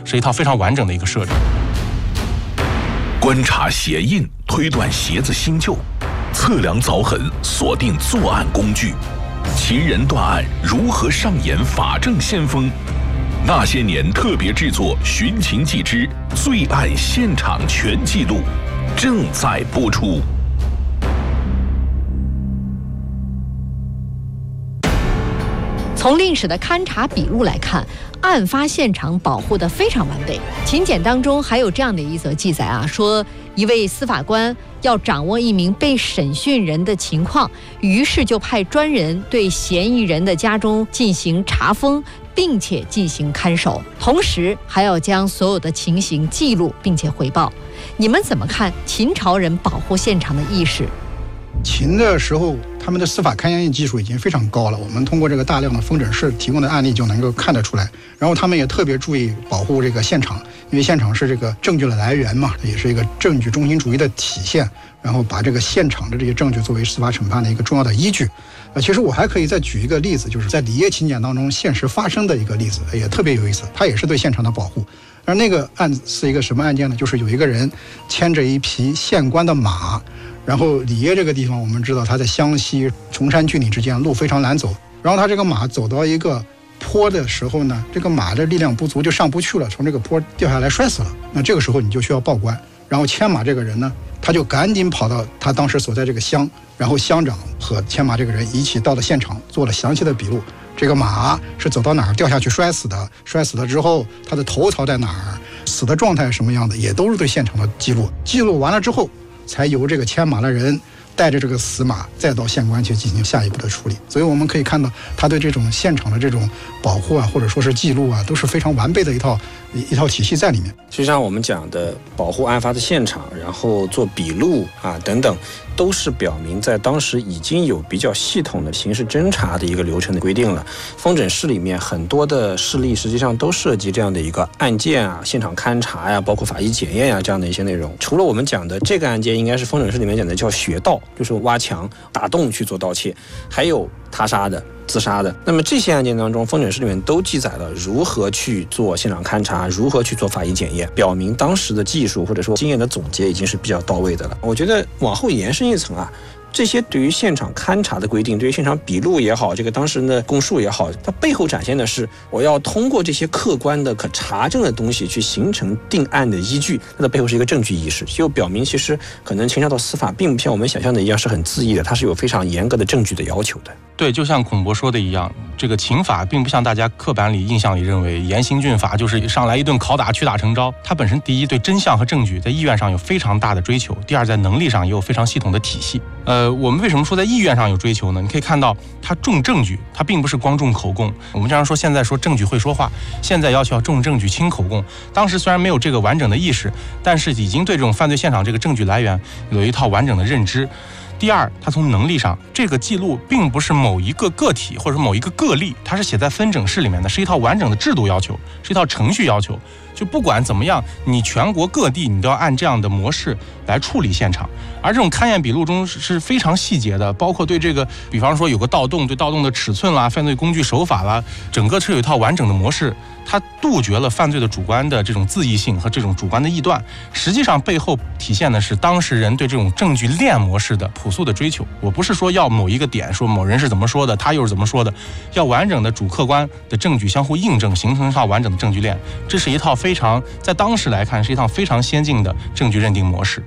是一套非常完整的一个设置。 观察鞋印，推断鞋子新旧，测量凿痕，锁定作案工具，秦人断案如何上演法证先锋？那些年特别制作《寻秦记之罪案现场全记录》正在播出。 从历史的勘查笔录来看，案发现场保护得非常完备。秦简当中还有这样的一则记载啊，说一位司法官要掌握一名被审讯人的情况，于是就派专人对嫌疑人的家中进行查封，并且进行看守，同时还要将所有的情形记录并且汇报。你们怎么看秦朝人保护现场的意识？ 秦的时候，他们的司法勘验技术已经非常高了，我们通过这个大量的封诊室提供的案例就能够看得出来。然后他们也特别注意保护这个现场，因为现场是这个证据的来源嘛，也是一个证据中心主义的体现，然后把这个现场的这些证据作为司法审判的一个重要的依据。其实我还可以再举一个例子，就是在里耶秦简当中现实发生的一个例子，也特别有意思，它也是对现场的保护。而那个案子是一个什么案件呢？就是有一个人牵着一匹县官的马，然后里耶这个地方我们知道它在湘西崇山峻岭之间，路非常难走，然后他这个马走到一个坡的时候呢，这个马的力量不足就上不去了，从这个坡掉下来摔死了。那这个时候你就需要报官，然后牵马这个人呢，他就赶紧跑到他当时所在这个乡，然后乡长和牵马这个人一起到了现场，做了详细的笔录。这个马是走到哪儿掉下去摔死的，摔死了之后他的头槽在哪儿，死的状态什么样的，也都是对现场的记录。记录完了之后，才由这个牵马的人带着这个死马再到县官去进行下一步的处理。所以我们可以看到他对这种现场的这种保护啊，或者说是记录啊，都是非常完备的一套体系在里面。 实际上我们讲的保护案发的现场，然后做笔录啊等等，都是表明在当时已经有比较系统的刑事侦查的一个流程的规定了。封诊室里面很多的事例实际上都涉及这样的一个案件啊，现场勘查呀，包括法医检验呀这样的一些内容。除了我们讲的这个案件应该是封诊室里面讲的叫穴盗，就是挖墙打洞去做盗窃，还有他杀的、自杀的。那么这些案件当中，封诊室里面都记载了如何去做现场勘查，如何去做法医检验，表明当时的技术或者说经验的总结已经是比较到位的了。我觉得往后延伸一层啊，这些对于现场勘查的规定，对于现场笔录也好，这个当事人的供述也好，它背后展现的是我要通过这些客观的可查证的东西去形成定案的依据，它的背后是一个证据意识，就表明其实可能秦朝的司法并不像我们想象的一样是很恣意的，它是有非常严格的证据的要求的。 对，就像孔博说的一样，这个秦法并不像大家刻板里印象里认为严刑峻法就是上来一顿拷打屈打成招。它本身第一对真相和证据在意愿上有非常大的追求，第二在能力上也有非常系统的体系。我们为什么说在意愿上有追求呢？你可以看到它重证据，它并不是光重口供。我们经常说现在说证据会说话，现在要求要重证据轻口供。当时虽然没有这个完整的意识，但是已经对这种犯罪现场这个证据来源有一套完整的认知。第二，它从能力上，这个记录并不是某一个个体或者某一个个例，它是写在分诊室里面的，是一套完整的制度要求，是一套程序要求。就不管怎么样，你全国各地你都要按这样的模式来处理现场。而这种勘验笔录中是非常细节的，包括对这个，比方说有个盗洞，对盗洞的尺寸啦、犯罪工具手法啦，整个是有一套完整的模式。它杜绝了犯罪的主观的这种恣意性和这种主观的臆断，实际上背后体现的是当事人对这种证据链模式的朴素的追求。我不是说要某一个点说某人是怎么说的，他又是怎么说的，要完整的主客观的证据相互印证，形成一套完整的证据链。这是一套非常在当时来看是一套非常先进的证据认定模式。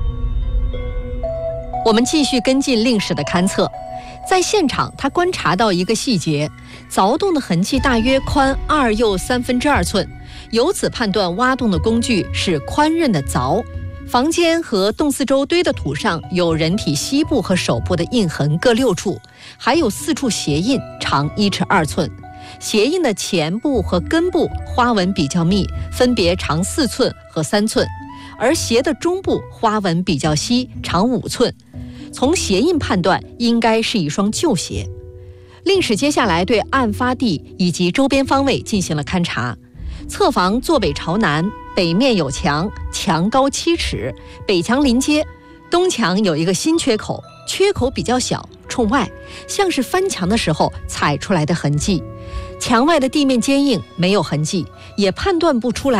我们继续跟进令史的勘测。在现场，他观察到一个细节，凿洞的痕迹大约宽2又2/3寸，由此判断挖洞的工具是宽刃的凿。房间和洞四周堆的土上有人体膝部和手部的印痕各6处，还有4处鞋印，长1尺2寸。鞋印的前部和根部花纹比较密，分别长4寸和3寸，而鞋的中部花纹比较稀，长5寸。从鞋印判断，应该是一双旧鞋。令史接下来对案发地以及周边方位进行了勘察。侧房坐北朝南，北面有墙，墙高7尺，北墙临街，东墙有一个新缺口，缺口比较小，冲外，像是翻墙的时候踩出来的痕迹。墙外的地面坚硬，没有痕迹，也判断不出来